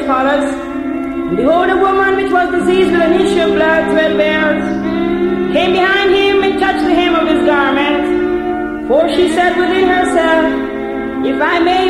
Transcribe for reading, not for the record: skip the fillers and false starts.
as follows. And behold, a woman which was diseased with an issue of blood 12 years came behind him and touched the hem of his garment. For she said within herself, if I may